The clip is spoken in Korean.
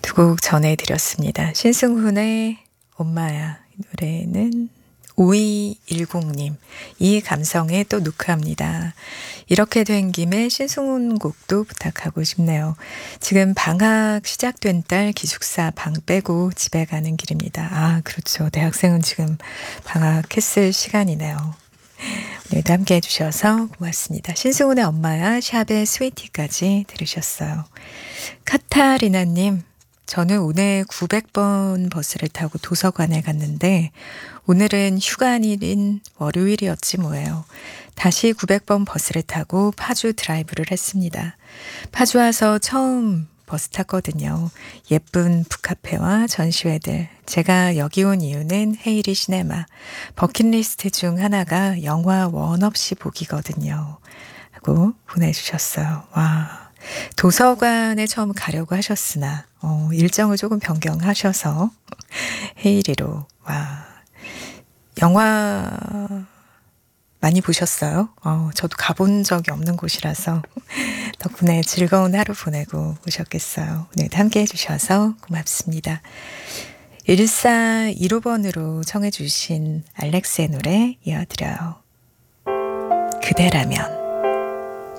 두 곡 전해드렸습니다. 신승훈의 엄마야. 이 노래는 5210님. 이 감성에 또 누크합니다. 이렇게 된 김에 신승훈 곡도 부탁하고 싶네요. 지금 방학 시작된 딸 기숙사 방 빼고 집에 가는 길입니다. 아, 그렇죠. 대학생은 지금 방학했을 시간이네요. 오늘도 함께 해주셔서 고맙습니다. 신승훈의 엄마야 샵의 스위티까지 들으셨어요. 카타리나님, 저는 오늘 900번 버스를 타고 도서관에 갔는데 오늘은 휴가 아닌 월요일이었지 뭐예요. 다시 900번 버스를 타고 파주 드라이브를 했습니다. 파주 와서 처음 버스 탔거든요. 예쁜 북카페와 전시회들. 제가 여기 온 이유는 헤이리 시네마. 버킷리스트 중 하나가 영화 원 없이 보기거든요. 하고 보내주셨어요. 와, 도서관에 처음 가려고 하셨으나 일정을 조금 변경하셔서 헤이리로. 와, 영화 많이 보셨어요? 저도 가본 적이 없는 곳이라서 덕분에 즐거운 하루 보내고 오셨겠어요. 오늘도 함께 해주셔서 고맙습니다. 1415번으로 청해 주신 알렉스의 노래 이어드려요. 그대라면.